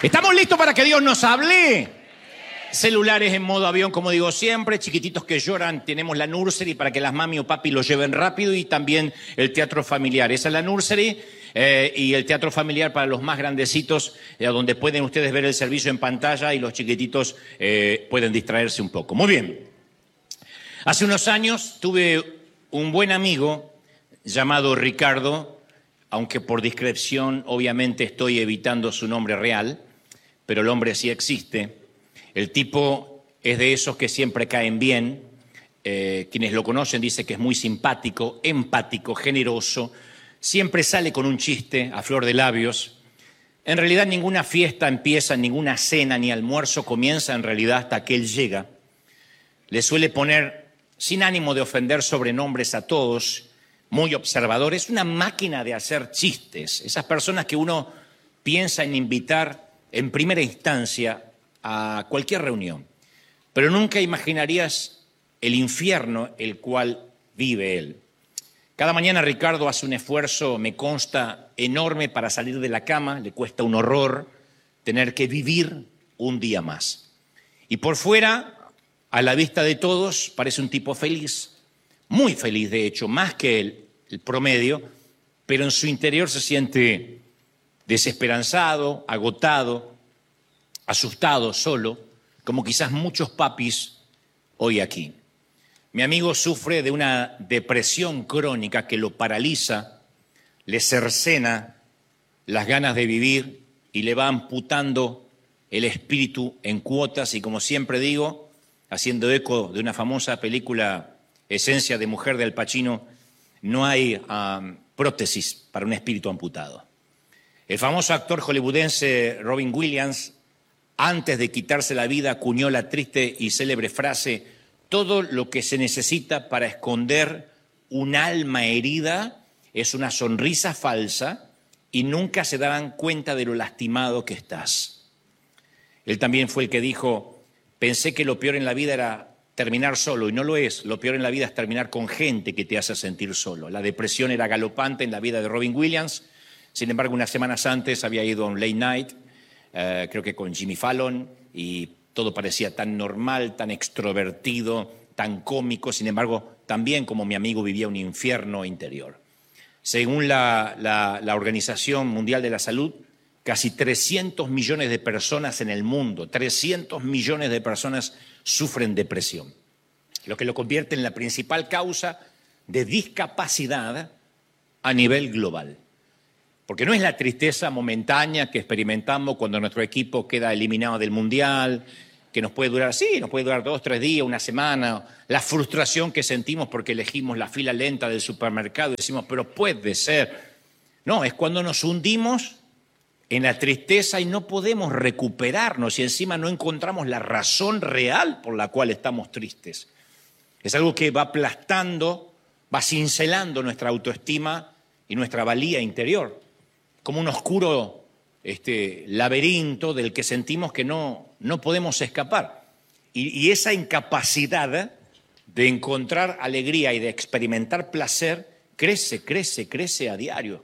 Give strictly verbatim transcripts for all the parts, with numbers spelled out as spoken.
¿Estamos listos para que Dios nos hable? Celulares en modo avión, como digo siempre, chiquititos que lloran, tenemos la nursery para que las mami o papi los lleven rápido y también el teatro familiar. Esa es la nursery eh, y el teatro familiar para los más grandecitos, eh, donde pueden ustedes ver el servicio en pantalla y los chiquititos eh, pueden distraerse un poco. Muy bien. Hace unos años tuve un buen amigo llamado Ricardo, aunque por discreción obviamente estoy evitando su nombre real, pero el hombre sí existe. El tipo es de esos que siempre caen bien. Eh, quienes lo conocen dicen que es muy simpático, empático, generoso. Siempre sale con un chiste a flor de labios. En realidad ninguna fiesta empieza, ninguna cena ni almuerzo comienza en realidad hasta que él llega. Le suele poner, sin ánimo de ofender, sobrenombres a todos, muy observador. Es una máquina de hacer chistes. Esas personas que uno piensa en invitar en primera instancia a cualquier reunión, pero nunca imaginarías el infierno el cual vive él. Cada mañana Ricardo hace un esfuerzo, me consta, enorme para salir de la cama, le cuesta un horror tener que vivir un día más. Y por fuera, a la vista de todos, parece un tipo feliz, muy feliz de hecho, más que el, el promedio, pero en su interior se siente desesperanzado, agotado, asustado, solo, como quizás muchos papis hoy aquí. Mi amigo sufre de una depresión crónica que lo paraliza, le cercena las ganas de vivir y le va amputando el espíritu en cuotas y, como siempre digo, haciendo eco de una famosa película Esencia de mujer de Al Pacino, no hay um, prótesis para un espíritu amputado. El famoso actor hollywoodense Robin Williams, antes de quitarse la vida, acuñó la triste y célebre frase: todo lo que se necesita para esconder un alma herida es una sonrisa falsa y nunca se darán cuenta de lo lastimado que estás. Él también fue el que dijo: pensé que lo peor en la vida era terminar solo, y no lo es. Lo peor en la vida es terminar con gente que te hace sentir solo. La depresión era galopante en la vida de Robin Williams. Sin embargo, unas semanas antes había ido a un late night, Uh, creo que con Jimmy Fallon, y todo parecía tan normal, tan extrovertido, tan cómico. Sin embargo, también, como mi amigo, vivía un infierno interior. Según la, la, la Organización Mundial de la Salud, casi trescientos millones de personas en el mundo, trescientos millones de personas sufren depresión, lo que lo convierte en la principal causa de discapacidad a nivel global. Porque no es la tristeza momentánea que experimentamos cuando nuestro equipo queda eliminado del Mundial, que nos puede durar, sí, nos puede durar dos, tres días, una semana, la frustración que sentimos porque elegimos la fila lenta del supermercado y decimos, pero puede ser. No, es cuando nos hundimos en la tristeza y no podemos recuperarnos y encima no encontramos la razón real por la cual estamos tristes. Es algo que va aplastando, va cincelando nuestra autoestima y nuestra valía interior, como un oscuro este, laberinto del que sentimos que no, no podemos escapar. Y, y esa incapacidad de encontrar alegría y de experimentar placer crece, crece, crece a diario.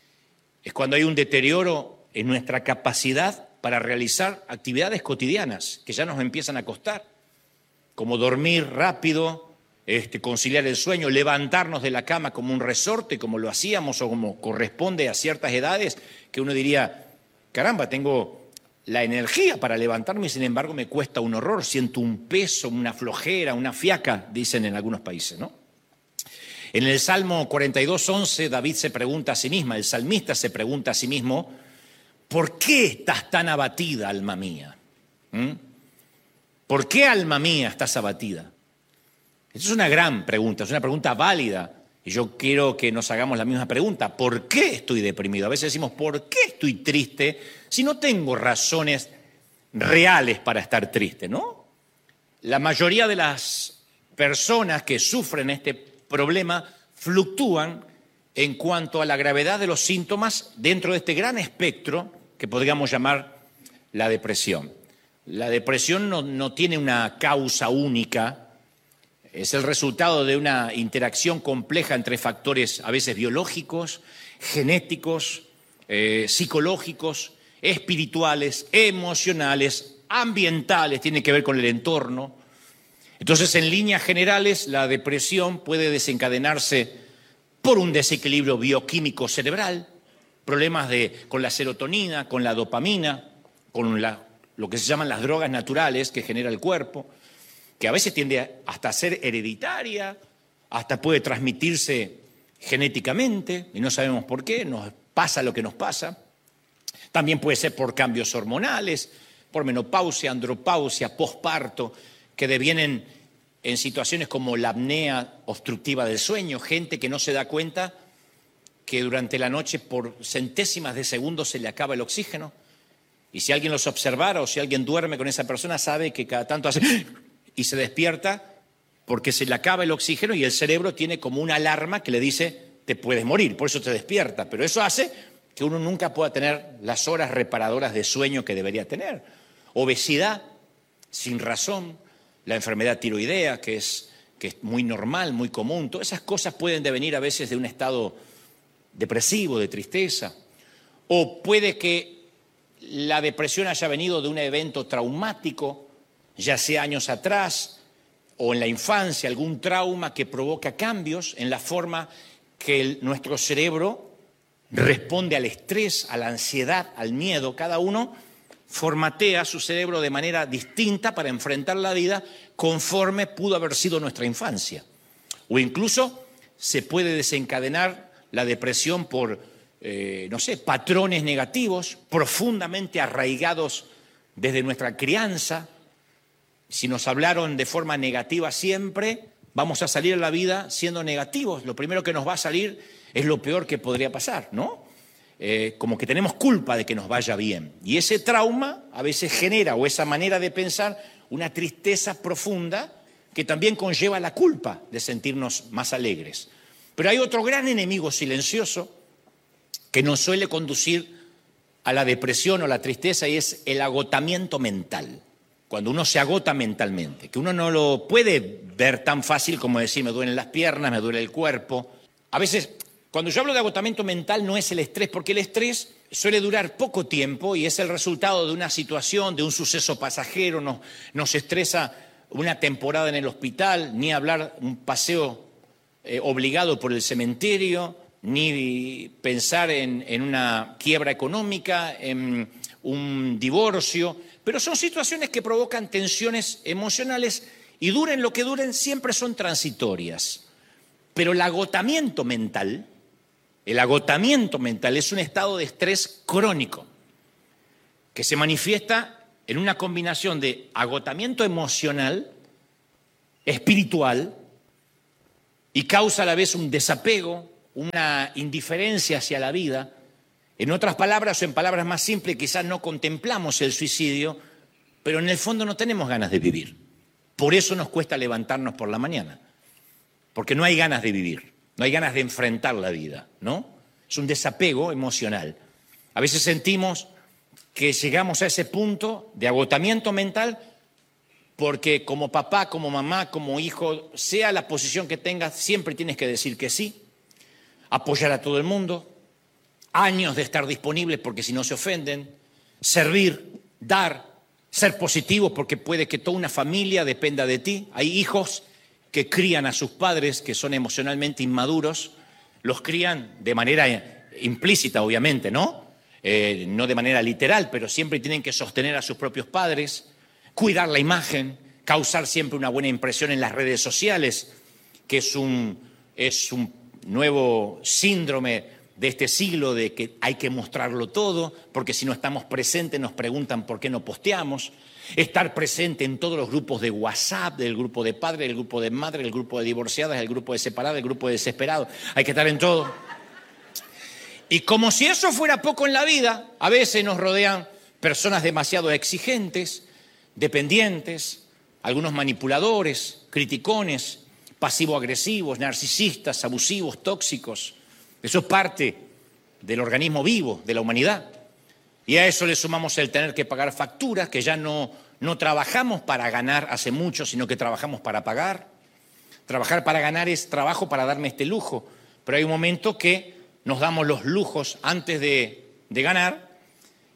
Es cuando hay un deterioro en nuestra capacidad para realizar actividades cotidianas que ya nos empiezan a costar, como dormir rápido, Este, conciliar el sueño, levantarnos de la cama como un resorte, como lo hacíamos o como corresponde a ciertas edades, que uno diría, caramba, tengo la energía para levantarme y sin embargo me cuesta un horror, siento un peso, una flojera, una fiaca, dicen en algunos países, ¿no? En el Salmo cuarenta y dos, once, David se pregunta a sí misma, el salmista se pregunta a sí mismo, ¿por qué estás tan abatida, alma mía? ¿Mm? ¿Por qué, alma mía, estás abatida? Esa es una gran pregunta, es una pregunta válida. Y yo quiero que nos hagamos la misma pregunta. ¿Por qué estoy deprimido? A veces decimos, ¿por qué estoy triste si no tengo razones reales para estar triste, ¿no? La mayoría de las personas que sufren este problema fluctúan en cuanto a la gravedad de los síntomas dentro de este gran espectro que podríamos llamar la depresión. La depresión no, no tiene una causa única. Es el resultado de una interacción compleja entre factores a veces biológicos, genéticos, eh, psicológicos, espirituales, emocionales, ambientales, tiene que ver con el entorno. Entonces, en líneas generales, la depresión puede desencadenarse por un desequilibrio bioquímico cerebral, problemas de, con la serotonina, con la dopamina, con la, lo que se llaman las drogas naturales que genera el cuerpo, que a veces tiende hasta a ser hereditaria, hasta puede transmitirse genéticamente y no sabemos por qué, nos pasa lo que nos pasa. También puede ser por cambios hormonales, por menopausia, andropausia, posparto, que devienen en situaciones como la apnea obstructiva del sueño, gente que no se da cuenta que durante la noche por centésimas de segundos se le acaba el oxígeno. Y si alguien los observara o si alguien duerme con esa persona, sabe que cada tanto hace y se despierta porque se le acaba el oxígeno y el cerebro tiene como una alarma que le dice te puedes morir, por eso te despierta. Pero eso hace que uno nunca pueda tener las horas reparadoras de sueño que debería tener. Obesidad sin razón, la enfermedad tiroidea, que es, que es muy normal, muy común. Todas esas cosas pueden devenir a veces de un estado depresivo, de tristeza. O puede que la depresión haya venido de un evento traumático, ya sea años atrás o en la infancia, algún trauma que provoca cambios en la forma que el, nuestro cerebro responde al estrés, a la ansiedad, al miedo. Cada uno formatea su cerebro de manera distinta para enfrentar la vida conforme pudo haber sido nuestra infancia. O incluso se puede desencadenar la depresión por, eh, no sé, patrones negativos profundamente arraigados desde nuestra crianza. Si nos hablaron de forma negativa siempre, vamos a salir a la vida siendo negativos. Lo primero que nos va a salir es lo peor que podría pasar, ¿no? Eh, como que tenemos culpa de que nos vaya bien. Y ese trauma a veces genera, o esa manera de pensar, una tristeza profunda que también conlleva la culpa de sentirnos más alegres. Pero hay otro gran enemigo silencioso que nos suele conducir a la depresión o la tristeza y es el agotamiento mental. Cuando uno se agota mentalmente, que uno no lo puede ver tan fácil como decir me duelen las piernas, me duele el cuerpo. A veces, cuando yo hablo de agotamiento mental no es el estrés, porque el estrés suele durar poco tiempo y es el resultado de una situación, de un suceso pasajero, nos, nos estresa una temporada en el hospital, ni hablar un paseo eh, obligado por el cementerio, ni pensar en, en una quiebra económica, en un divorcio, pero son situaciones que provocan tensiones emocionales y duren lo que duren, siempre son transitorias. Pero el agotamiento mental, el agotamiento mental es un estado de estrés crónico que se manifiesta en una combinación de agotamiento emocional, espiritual, y causa a la vez un desapego, una indiferencia hacia la vida. En otras palabras, o en palabras más simples, quizás no contemplamos el suicidio, pero en el fondo no tenemos ganas de vivir. Por eso nos cuesta levantarnos por la mañana, porque no hay ganas de vivir, no hay ganas de enfrentar la vida, ¿no? Es un desapego emocional. A veces sentimos que llegamos a ese punto de agotamiento mental porque como papá, como mamá, como hijo, sea la posición que tengas, siempre tienes que decir que sí, apoyar a todo el mundo, años de estar disponibles porque si no se ofenden, servir, dar, ser positivos porque puede que toda una familia dependa de ti. Hay hijos que crían a sus padres que son emocionalmente inmaduros, los crían de manera implícita, obviamente, ¿no? Eh, no de manera literal, pero siempre tienen que sostener a sus propios padres, cuidar la imagen, causar siempre una buena impresión en las redes sociales, que es un, es un nuevo síndrome de este siglo de que hay que mostrarlo todo, porque si no estamos presentes nos preguntan por qué no posteamos. Estar presente en todos los grupos de WhatsApp, del grupo de padres, del grupo de madres, del grupo de divorciadas, del grupo de separadas, del grupo de desesperados. Hay que estar en todo. Y como si eso fuera poco en la vida, a veces nos rodean personas demasiado exigentes, dependientes, algunos manipuladores, criticones, pasivo-agresivos, narcisistas, abusivos, tóxicos. Eso es parte del organismo vivo, de la humanidad. Y a eso le sumamos el tener que pagar facturas, que ya no, no trabajamos para ganar hace mucho, sino que trabajamos para pagar. Trabajar para ganar es trabajo para darme este lujo, pero hay un momento que nos damos los lujos antes de, de ganar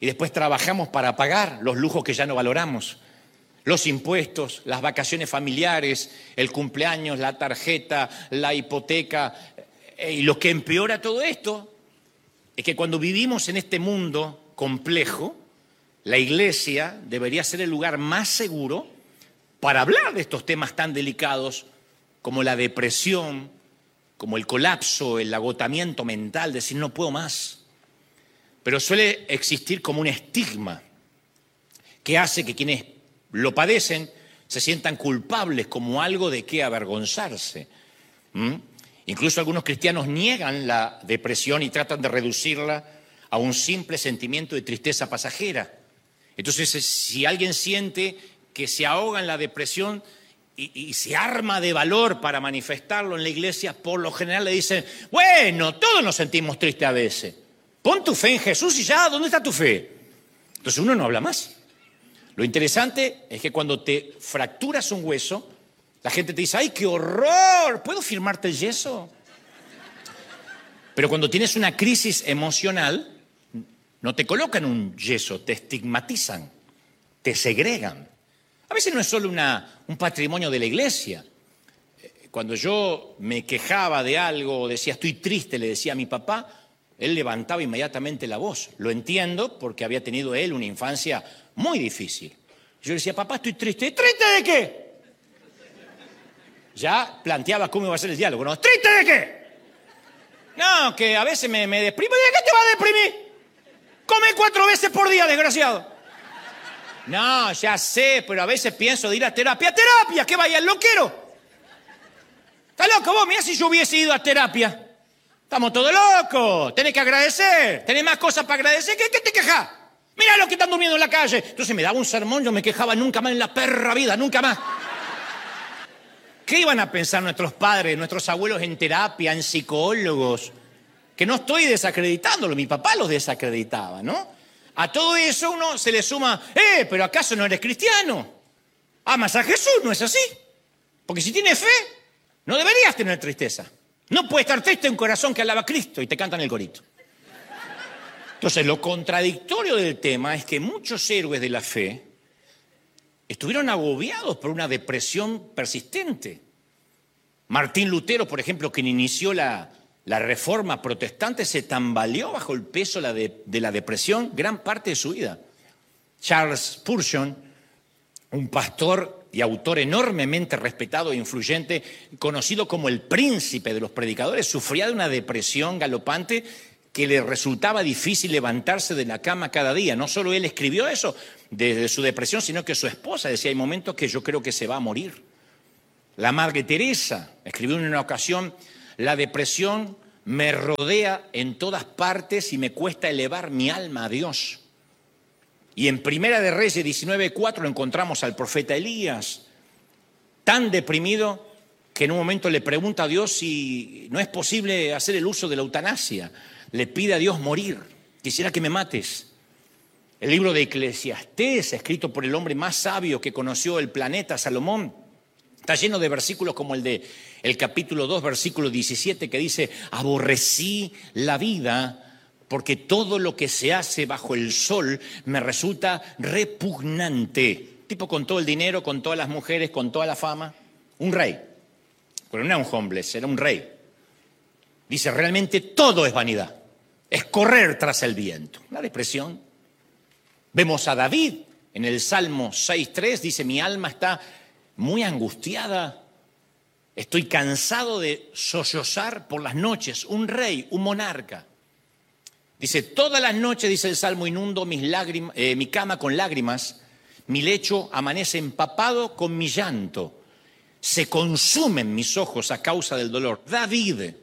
y después trabajamos para pagar los lujos que ya no valoramos. Los impuestos, las vacaciones familiares, el cumpleaños, la tarjeta, la hipoteca. Y lo que empeora todo esto es que cuando vivimos en este mundo complejo, la iglesia debería ser el lugar más seguro para hablar de estos temas tan delicados como la depresión, como el colapso, el agotamiento mental, decir no puedo más. Pero suele existir como un estigma que hace que quienes lo padecen se sientan culpables, como algo de qué avergonzarse. ¿Mm? Incluso algunos cristianos niegan la depresión y tratan de reducirla a un simple sentimiento de tristeza pasajera. Entonces, si alguien siente que se ahoga en la depresión y, y se arma de valor para manifestarlo en la iglesia, por lo general le dicen, bueno, todos nos sentimos tristes a veces. Pon tu fe en Jesús y ya, ¿dónde está tu fe? Entonces uno no habla más. Lo interesante es que cuando te fracturas un hueso, la gente te dice, ¡ay, qué horror! ¿Puedo firmarte el yeso? Pero cuando tienes una crisis emocional, no te colocan un yeso, te estigmatizan, te segregan. A veces no es solo una, un patrimonio de la iglesia. Cuando yo me quejaba de algo o decía, estoy triste, le decía a mi papá, él levantaba inmediatamente la voz. Lo entiendo porque había tenido él una infancia muy difícil. Yo le decía, papá, estoy triste. ¿Triste de qué? Ya planteaba cómo iba a ser el diálogo, ¿no? ¿Triste de qué? No, que a veces me, me deprimo. ¿De qué te va a deprimir? Come cuatro veces por día, desgraciado. No, ya sé, pero a veces pienso de ir a terapia. ¿Terapia? ¿Qué vaya el loquero? ¿Estás loco vos? Mirá si yo hubiese ido a terapia. Estamos todos locos. Tenés que agradecer. Tenés más cosas para agradecer. ¿Qué, qué te quejas? Mirá los que están durmiendo en la calle. Entonces me daba un sermón, yo me quejaba nunca más en la perra vida, nunca más. ¿Qué iban a pensar nuestros padres, nuestros abuelos en terapia, en psicólogos? Que no estoy desacreditándolo, mi papá los desacreditaba, ¿no? A todo eso uno se le suma, eh, pero ¿acaso no eres cristiano? ¿Amas a Jesús? ¿No es así? Porque si tienes fe, no deberías tener tristeza. No puede estar triste un corazón que alaba a Cristo y te cantan el corito. Entonces, lo contradictorio del tema es que muchos héroes de la fe estuvieron agobiados por una depresión persistente. Martín Lutero, por ejemplo, quien inició la, la reforma protestante, se tambaleó bajo el peso de la, de, de la depresión gran parte de su vida. Charles Spurgeon, un pastor y autor enormemente respetado e influyente, conocido como el príncipe de los predicadores, sufría de una depresión galopante que le resultaba difícil levantarse de la cama cada día. No solo él escribió eso desde su depresión, sino que su esposa decía, hay momentos que yo creo que se va a morir. La Madre Teresa escribió en una ocasión, la depresión me rodea en todas partes y me cuesta elevar mi alma a Dios. Y en Primera de Reyes diecinueve cuatro encontramos al profeta Elías, tan deprimido que en un momento le pregunta a Dios si no es posible hacer el uso de la eutanasia. Le pide a Dios morir. Quisiera que me mates. El libro de Eclesiastés, escrito por el hombre más sabio que conoció el planeta, Salomón, está lleno de versículos como el de el capítulo dos, versículo diecisiete, que dice, aborrecí la vida porque todo lo que se hace bajo el sol me resulta repugnante. Tipo con todo el dinero, con todas las mujeres, con toda la fama. Un rey. Pero no era un homeless, era un rey. Dice, realmente todo es vanidad. Es correr tras el viento. La depresión. Vemos a David en el Salmo seis tres, dice, mi alma está muy angustiada. Estoy cansado de sollozar por las noches. Un rey, un monarca. Dice, todas las noches, dice el Salmo, inundo mis lágrimas, eh, mi cama con lágrimas. Mi lecho amanece empapado con mi llanto. Se consumen mis ojos a causa del dolor. David,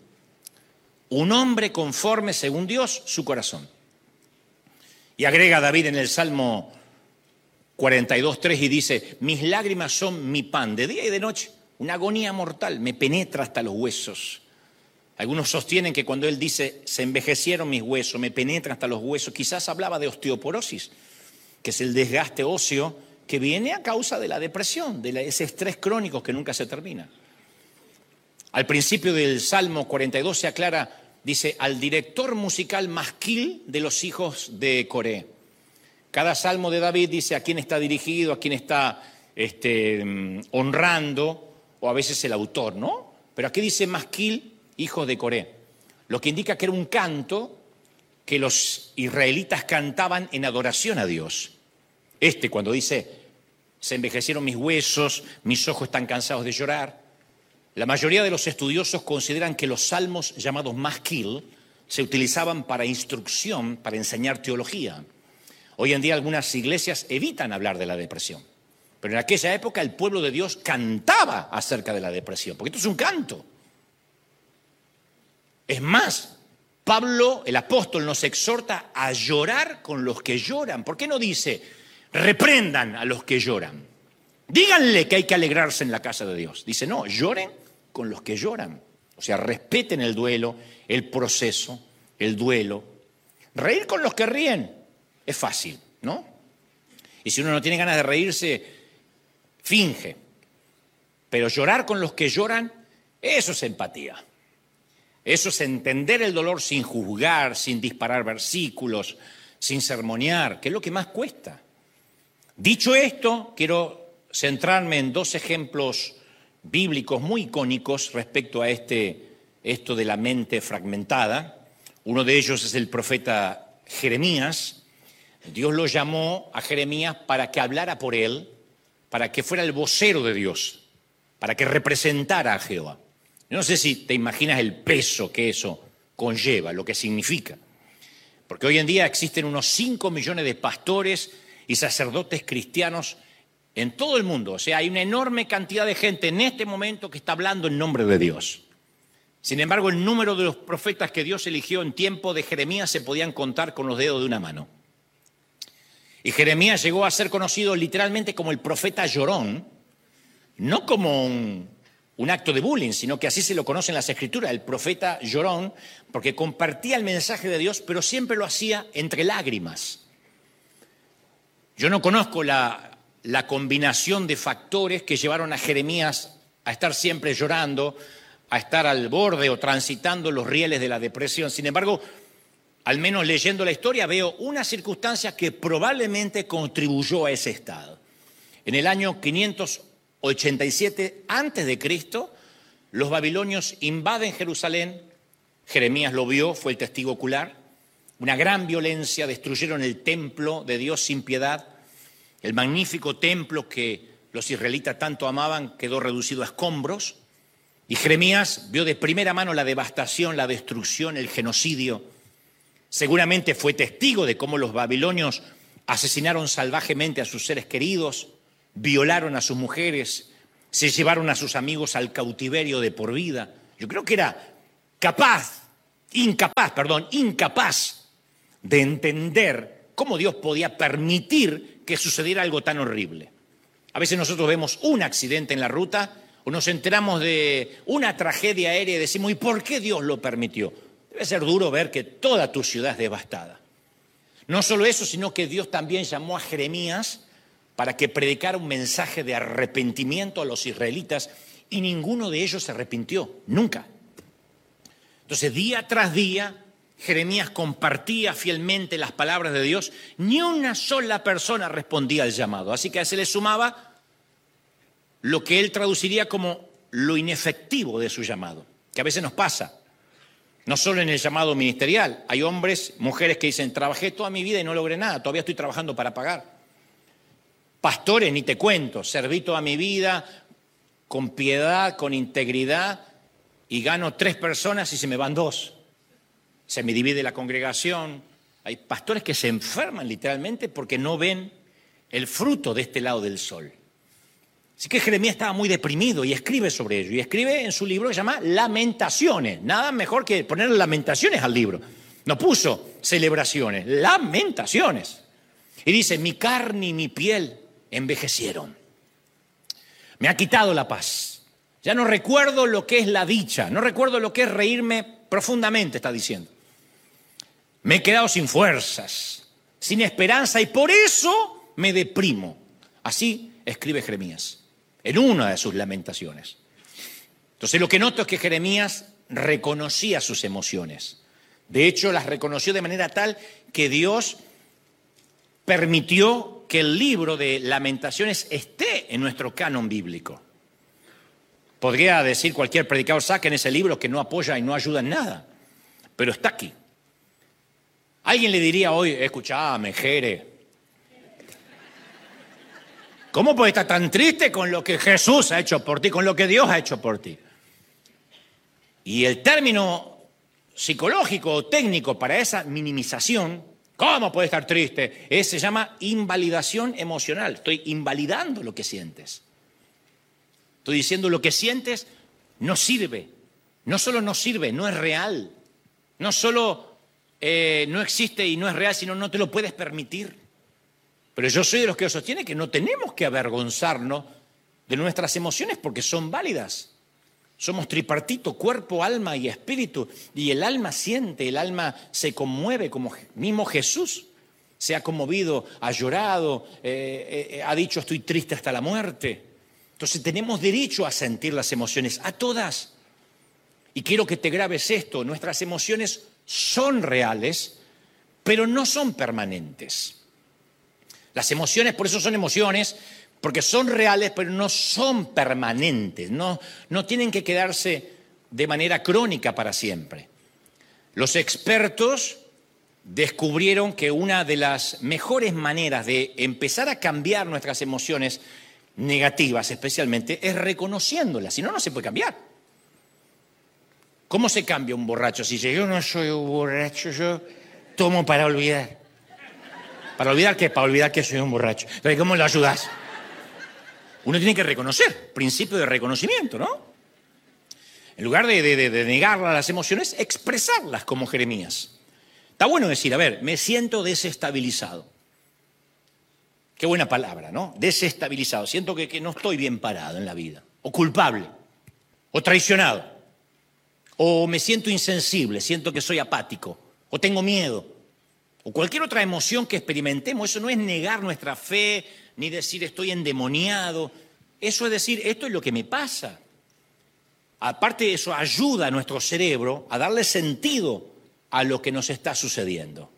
un hombre conforme según Dios su corazón. Y agrega David en el Salmo cuarenta y dos tres y dice, mis lágrimas son mi pan de día y de noche, una agonía mortal, me penetra hasta los huesos. Algunos sostienen que cuando él dice, se envejecieron mis huesos, me penetran hasta los huesos, quizás hablaba de osteoporosis, que es el desgaste óseo que viene a causa de la depresión, de ese estrés crónico que nunca se termina. Al principio del Salmo cuarenta y dos se aclara, dice, al director musical masquil de los hijos de Coré. Cada salmo de David dice a quién está dirigido, a quién está este, honrando, o a veces el autor, ¿no? Pero aquí dice Masquil, hijos de Coré, lo que indica que era un canto que los israelitas cantaban en adoración a Dios. Este, cuando dice, se envejecieron mis huesos, mis ojos están cansados de llorar. La mayoría de los estudiosos consideran que los salmos llamados Masquil se utilizaban para instrucción, para enseñar teología. Hoy en día algunas iglesias evitan hablar de la depresión, pero en aquella época el pueblo de Dios cantaba acerca de la depresión, porque esto es un canto. Es más, Pablo, el apóstol, nos exhorta a llorar con los que lloran. ¿Por qué no dice, reprendan a los que lloran? Díganle que hay que alegrarse en la casa de Dios. Dice, no, lloren con los que lloran. O sea, respeten el duelo, el proceso, el duelo. Reír con los que ríen es fácil, ¿no? Y si uno no tiene ganas de reírse, finge. Pero llorar con los que lloran, eso es empatía. Eso es entender el dolor sin juzgar, sin disparar versículos, sin sermonear, que es lo que más cuesta. Dicho esto, quiero centrarme en dos ejemplos bíblicos muy icónicos respecto a este, esto de la mente fragmentada. Uno de ellos es el profeta Jeremías. Dios lo llamó a Jeremías para que hablara por él, para que fuera el vocero de Dios, para que representara a Jehová. Yo no sé si te imaginas el peso que eso conlleva, lo que significa. Porque hoy en día existen unos cinco millones de pastores y sacerdotes cristianos en todo el mundo. O sea, hay una enorme cantidad de gente en este momento que está hablando en nombre de Dios. Sin embargo, el número de los profetas que Dios eligió en tiempo de Jeremías se podían contar con los dedos de una mano. Y Jeremías llegó a ser conocido literalmente como el profeta llorón, no como un, un acto de bullying, sino que así se lo conoce en las Escrituras, el profeta llorón, porque compartía el mensaje de Dios, pero siempre lo hacía entre lágrimas. Yo no conozco la, la combinación de factores que llevaron a Jeremías a estar siempre llorando, a estar al borde o transitando los rieles de la depresión. Sin embargo, al menos leyendo la historia, veo una circunstancia que probablemente contribuyó a ese estado. En el año quinientos ochenta y siete antes de Cristo, los babilonios invaden Jerusalén. Jeremías lo vio, fue el testigo ocular. Una gran violencia, destruyeron el templo de Dios sin piedad. El magnífico templo que los israelitas tanto amaban quedó reducido a escombros. Y Jeremías vio de primera mano la devastación, la destrucción, el genocidio. Seguramente fue testigo de cómo los babilonios asesinaron salvajemente a sus seres queridos, violaron a sus mujeres, se llevaron a sus amigos al cautiverio de por vida. Yo creo que era capaz, incapaz, perdón, incapaz de entender cómo Dios podía permitir que sucediera algo tan horrible. A veces nosotros vemos un accidente en la ruta o nos enteramos de una tragedia aérea y decimos, ¿y por qué Dios lo permitió? Debe ser duro ver que toda tu ciudad es devastada. No solo eso, sino que Dios también llamó a Jeremías para que predicara un mensaje de arrepentimiento a los israelitas y ninguno de ellos se arrepintió, nunca. Entonces, día tras día, Jeremías compartía fielmente las palabras de Dios, ni una sola persona respondía al llamado. Así que a se le sumaba lo que él traduciría como lo inefectivo de su llamado, que a veces nos pasa. No solo en el llamado ministerial, hay hombres, mujeres que dicen, trabajé toda mi vida y no logré nada, todavía estoy trabajando para pagar. Pastores, ni te cuento, serví toda mi vida con piedad, con integridad, y gano tres personas y se me van dos. Se me divide la congregación. Hay pastores que se enferman literalmente porque no ven el fruto de este lado del sol. Así que Jeremías estaba muy deprimido y escribe sobre ello. Y escribe en su libro que se llama Lamentaciones. Nada mejor que poner lamentaciones al libro. No puso celebraciones, lamentaciones. Y dice, mi carne y mi piel envejecieron. Me ha quitado la paz. Ya no recuerdo lo que es la dicha. No recuerdo lo que es reírme profundamente, está diciendo. Me he quedado sin fuerzas, sin esperanza y por eso me deprimo. Así escribe Jeremías en una de sus lamentaciones. Entonces lo que noto es que Jeremías reconocía sus emociones. De hecho, las reconoció de manera tal que Dios permitió que el libro de Lamentaciones esté en nuestro canon bíblico. Podría decir cualquier predicador, saquen ese libro que no apoya y no ayuda en nada, pero está aquí. Alguien le diría hoy, escuchame, Jere, ¿cómo puedes estar tan triste con lo que Jesús ha hecho por ti, con lo que Dios ha hecho por ti? Y el término psicológico o técnico para esa minimización, ¿cómo puedes estar triste? Es, se llama invalidación emocional. Estoy invalidando lo que sientes. Estoy diciendo lo que sientes no sirve. No solo no sirve, no es real. No solo eh, no existe y no es real, sino no te lo puedes permitir. Pero yo soy de los que sostiene que no tenemos que avergonzarnos de nuestras emociones porque son válidas. Somos tripartito, cuerpo, alma y espíritu. Y el alma siente, el alma se conmueve como mismo Jesús. Se ha conmovido, ha llorado, eh, eh, ha dicho estoy triste hasta la muerte. Entonces tenemos derecho a sentir las emociones, a todas. Y quiero que te grabes esto, nuestras emociones son reales, pero no son permanentes. Las emociones, por eso son emociones, porque son reales, pero no son permanentes, no, no tienen que quedarse de manera crónica para siempre. Los expertos descubrieron que una de las mejores maneras de empezar a cambiar nuestras emociones negativas especialmente, es reconociéndolas, si no, no se puede cambiar. ¿Cómo se cambia un borracho? Si dice, yo no soy un borracho, yo tomo para olvidar. ¿Para olvidar qué? Para olvidar que soy un borracho. Pero ¿cómo lo ayudas? Uno tiene que reconocer, principio de reconocimiento, ¿no? En lugar de, de, de negar las emociones, expresarlas como Jeremías. Está bueno decir, a ver, me siento desestabilizado. Qué buena palabra, ¿no? Desestabilizado. Siento que, que no estoy bien parado en la vida. O culpable. O traicionado. O me siento insensible. Siento que soy apático. O tengo miedo. O cualquier otra emoción que experimentemos. Eso no es negar nuestra fe, ni decir estoy endemoniado. Eso es decir, esto es lo que me pasa. Aparte, eso ayuda a nuestro cerebro a darle sentido a lo que nos está sucediendo.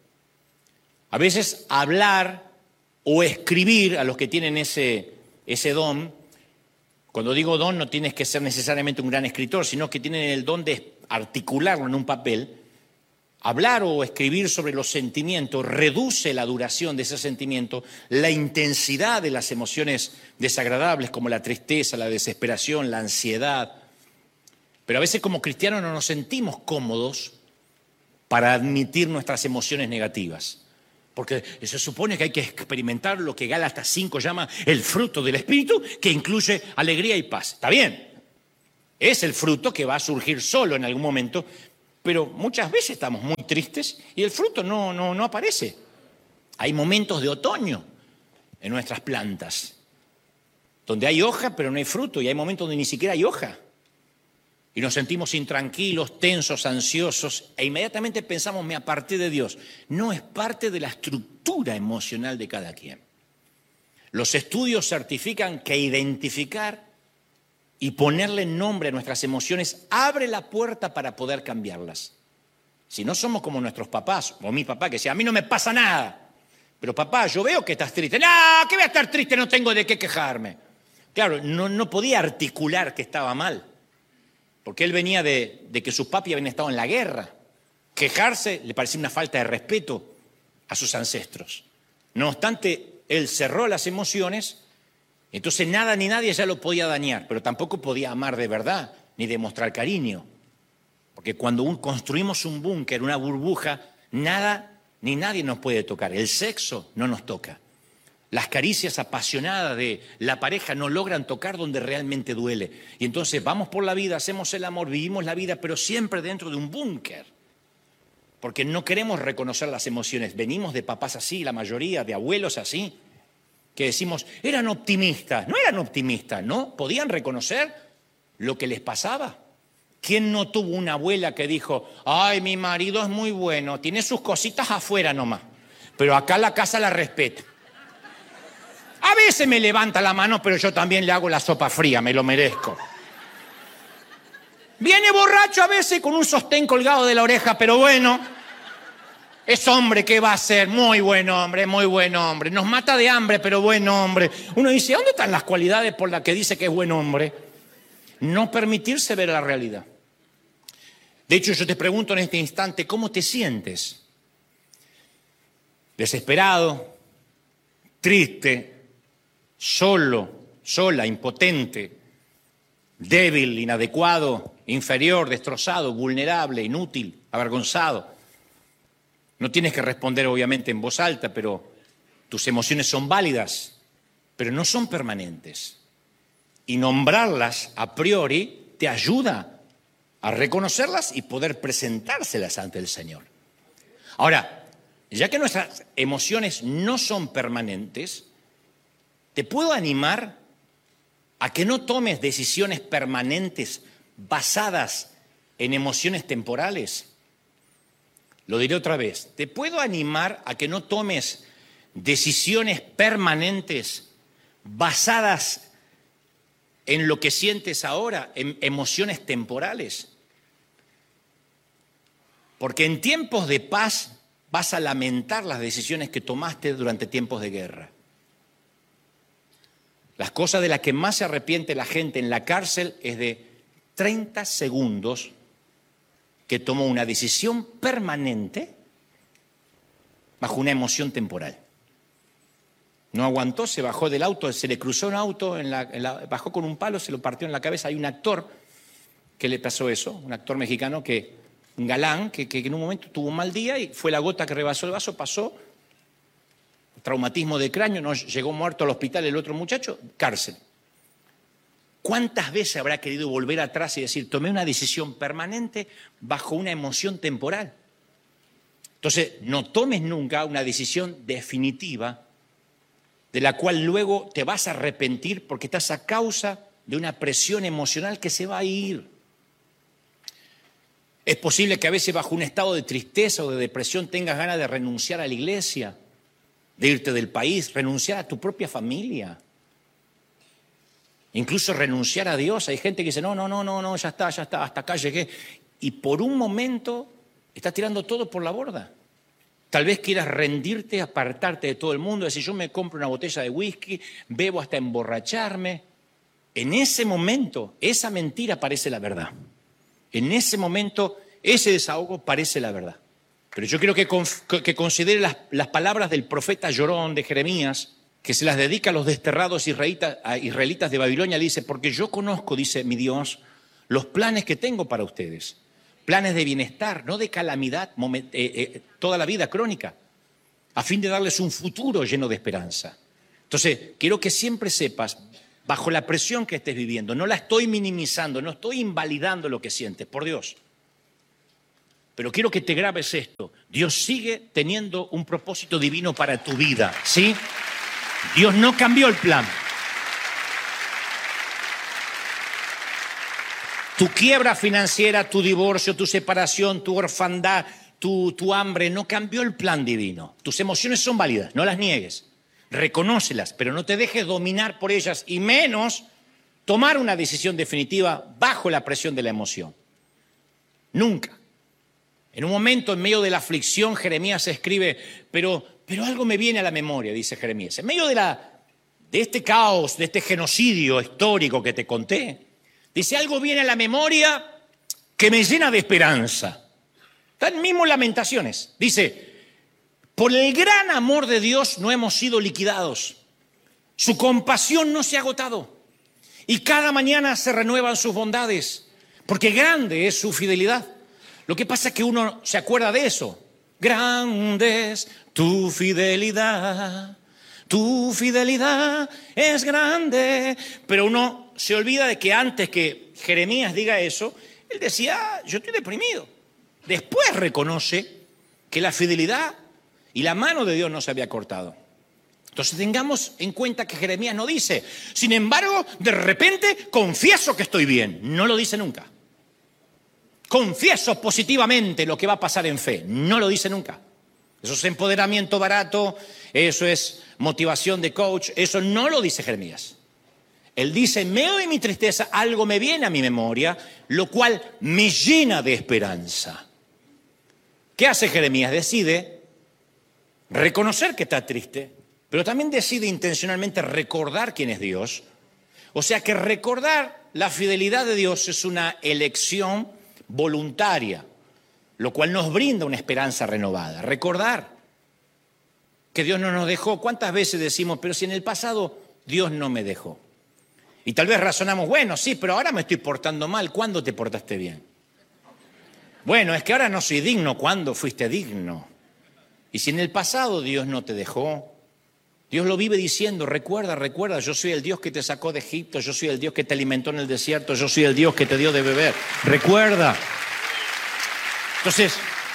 A veces hablar o escribir, a los que tienen ese, ese don, cuando digo don no tienes que ser necesariamente un gran escritor, sino que tienen el don de articularlo en un papel. Hablar o escribir sobre los sentimientos reduce la duración de ese sentimiento, la intensidad de las emociones desagradables como la tristeza, la desesperación, la ansiedad. Pero a veces como cristianos no nos sentimos cómodos para admitir nuestras emociones negativas. Porque se supone que hay que experimentar lo que Gálatas cinco llama el fruto del Espíritu, que incluye alegría y paz. Está bien, es el fruto que va a surgir solo en algún momento, pero muchas veces estamos muy tristes y el fruto no, no, no aparece. Hay momentos de otoño en nuestras plantas, donde hay hoja pero no hay fruto, y hay momentos donde ni siquiera hay hoja. Y nos sentimos intranquilos, tensos, ansiosos, e inmediatamente pensamos, me aparté de Dios. No, es parte de la estructura emocional de cada quien. Los estudios certifican que identificar y ponerle nombre a nuestras emociones abre la puerta para poder cambiarlas. Si no somos como nuestros papás, o mi papá que decía, a mí no me pasa nada. Pero papá, yo veo que estás triste. No, que voy a estar triste, no tengo de qué quejarme. Claro, no, no podía articular que estaba mal. Porque él venía de, de que sus papis habían estado en la guerra. Quejarse le parecía una falta de respeto a sus ancestros. No obstante, él cerró las emociones, entonces nada ni nadie ya lo podía dañar, pero tampoco podía amar de verdad, ni demostrar cariño. Porque cuando un, construimos un búnker, una burbuja, nada ni nadie nos puede tocar. El sexo no nos toca. Las caricias apasionadas de la pareja no logran tocar donde realmente duele. Y entonces vamos por la vida, hacemos el amor, vivimos la vida, pero siempre dentro de un búnker. Porque no queremos reconocer las emociones. Venimos de papás así, la mayoría, de abuelos así, que decimos, eran optimistas. No eran optimistas, ¿no? Podían reconocer lo que les pasaba. ¿Quién no tuvo una abuela que dijo, ay, mi marido es muy bueno, tiene sus cositas afuera nomás, pero acá la casa la respeta? A veces me levanta la mano, pero yo también le hago la sopa fría, me lo merezco. Viene borracho a veces con un sostén colgado de la oreja, pero bueno, Es hombre, ¿qué va a ser? Muy buen hombre, muy buen hombre. Nos mata de hambre, pero buen hombre. Uno dice, ¿dónde están las cualidades por las que dice que es buen hombre? No permitirse ver la realidad. De hecho, yo te pregunto en este instante, ¿cómo te sientes? ¿Desesperado? ¿Triste? ¿Solo? ¿Sola? ¿Impotente? ¿Débil? ¿Inadecuado? ¿Inferior? ¿Destrozado? ¿Vulnerable? ¿Inútil? ¿Avergonzado? No tienes que responder obviamente en voz alta, pero tus emociones son válidas, pero no son permanentes. Y nombrarlas a priori te ayuda a reconocerlas y poder presentárselas ante el Señor. Ahora, ya que nuestras emociones no son permanentes, te puedo animar a que no tomes decisiones permanentes basadas en emociones temporales. Lo diré otra vez, te puedo animar a que no tomes decisiones permanentes basadas en lo que sientes ahora, en emociones temporales. Porque en tiempos de paz vas a lamentar las decisiones que tomaste durante tiempos de guerra. Las cosas de las que más se arrepiente la gente en la cárcel es de treinta segundos que tomó una decisión permanente bajo una emoción temporal. No aguantó, se bajó del auto, se le cruzó un auto, en la, en la, bajó con un palo, se lo partió en la cabeza. Hay un actor que le pasó eso, un actor mexicano, que, un galán, que, que en un momento tuvo un mal día y fue la gota que rebasó el vaso, pasó, traumatismo de cráneo, no llegó muerto al hospital el otro muchacho, cárcel. ¿Cuántas veces habrá querido volver atrás y decir, tomé una decisión permanente bajo una emoción temporal? Entonces, no tomes nunca una decisión definitiva de la cual luego te vas a arrepentir porque estás a causa de una presión emocional que se va a ir. Es posible que a veces bajo un estado de tristeza o de depresión tengas ganas de renunciar a la iglesia, de irte del país, renunciar a tu propia familia. Incluso renunciar a Dios. Hay gente que dice, no, no, no, no, no, ya está, ya está, hasta acá llegué. Y por un momento estás tirando todo por la borda. Tal vez quieras rendirte, apartarte de todo el mundo, decir, yo me compro una botella de whisky, bebo hasta emborracharme. En ese momento, esa mentira parece la verdad. En ese momento, ese desahogo parece la verdad. Pero yo quiero que, que considere las, las palabras del profeta llorón de Jeremías, que se las dedica a los desterrados israelitas, a israelitas de Babilonia. Le dice, porque yo conozco, dice mi Dios, los planes que tengo para ustedes. Planes de bienestar, no de calamidad, moment, eh, eh, toda la vida crónica, a fin de darles un futuro lleno de esperanza. Entonces, quiero que siempre sepas, bajo la presión que estés viviendo, no la estoy minimizando, no estoy invalidando lo que sientes, por Dios. Pero quiero que te grabes esto. Dios sigue teniendo un propósito divino para tu vida, ¿sí? Dios no cambió el plan. Tu quiebra financiera, tu divorcio, tu separación, tu orfandad, tu, tu hambre, no cambió el plan divino. Tus emociones son válidas, no las niegues. Reconócelas, pero no te dejes dominar por ellas y menos tomar una decisión definitiva bajo la presión de la emoción. Nunca. En un momento, en medio de la aflicción, Jeremías escribe, pero, pero algo me viene a la memoria, dice Jeremías. En medio de, la, de este caos, de este genocidio histórico que te conté, dice, algo viene a la memoria que me llena de esperanza. Está en mismo Lamentaciones. Dice, por el gran amor de Dios no hemos sido liquidados. Su compasión no se ha agotado. Y cada mañana se renuevan sus bondades, porque grande es su fidelidad. Lo que pasa es que uno se acuerda de eso. Grande es tu fidelidad, tu fidelidad es grande. Pero uno se olvida de que antes que Jeremías diga eso, él decía, ah, yo estoy deprimido. Después reconoce que la fidelidad y la mano de Dios no se había cortado. Entonces tengamos en cuenta que Jeremías no dice, sin embargo, de repente confieso que estoy bien. No lo dice nunca. Confieso positivamente lo que va a pasar en fe. No lo dice nunca. Eso es empoderamiento barato, eso es motivación de coach, eso no lo dice Jeremías. Él dice, en medio de mi tristeza algo me viene a mi memoria, lo cual me llena de esperanza. ¿Qué hace Jeremías? Decide reconocer que está triste, pero también decide intencionalmente recordar quién es Dios. O sea que recordar la fidelidad de Dios es una elección voluntaria, lo cual nos brinda una esperanza renovada. Recordar que Dios no nos dejó. ¿Cuántas veces decimos, pero si en el pasado Dios no me dejó? Y tal vez razonamos, bueno, sí, pero ahora me estoy portando mal. ¿Cuándo te portaste bien? Bueno, es que ahora no soy digno. ¿Cuándo fuiste digno? Y si en el pasado Dios no te dejó, Dios lo vive diciendo, recuerda, recuerda, yo soy el Dios que te sacó de Egipto, yo soy el Dios que te alimentó en el desierto, yo soy el Dios que te dio de beber. Recuerda. Entonces,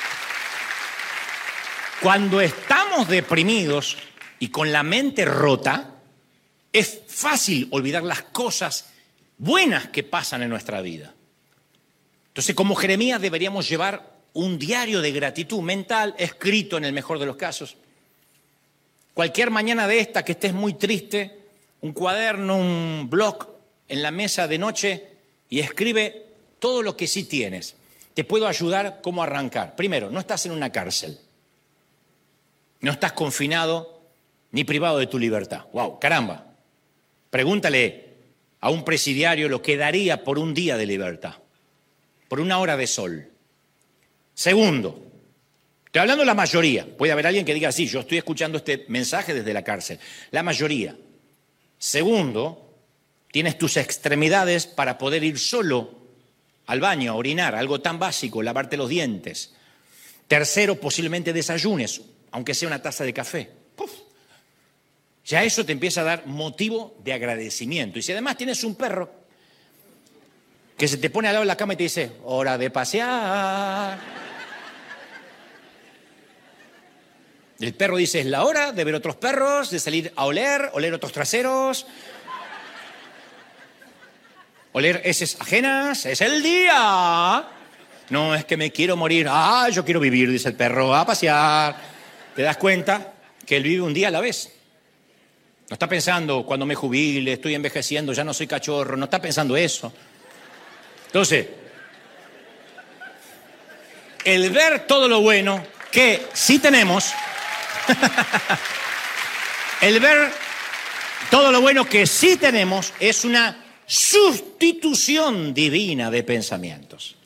cuando estamos deprimidos y con la mente rota, es fácil olvidar las cosas buenas que pasan en nuestra vida. Entonces, como Jeremías, deberíamos llevar un diario de gratitud mental, escrito en el mejor de los casos. Cualquier mañana de esta que estés muy triste, un cuaderno, un blog en la mesa de noche y escribe todo lo que sí tienes. Te puedo ayudar cómo arrancar. Primero, no estás en una cárcel. No estás confinado ni privado de tu libertad. ¡Wow! ¡Caramba! Pregúntale a un presidiario lo que daría por un día de libertad, por una hora de sol. Segundo, estoy hablando de la mayoría. Puede haber alguien que diga, sí, yo estoy escuchando este mensaje desde la cárcel. La mayoría. Segundo, tienes tus extremidades para poder ir solo al baño, a orinar, algo tan básico, lavarte los dientes. Tercero, posiblemente desayunes, aunque sea una taza de café. ¡Puf! Ya eso te empieza a dar motivo de agradecimiento. Y si además tienes un perro que se te pone al lado de la cama y te dice, hora de pasear. El perro dice, es la hora de ver otros perros, de salir a oler, oler otros traseros, oler heces ajenas, es el día. No, es que me quiero morir. Ah, yo quiero vivir, dice el perro, a pasear. Te das cuenta que él vive un día a la vez. No está pensando, cuando me jubile, estoy envejeciendo, ya no soy cachorro, no está pensando eso. Entonces, el ver todo lo bueno que sí tenemos, el ver todo lo bueno que sí tenemos es una sustitución divina de pensamientos.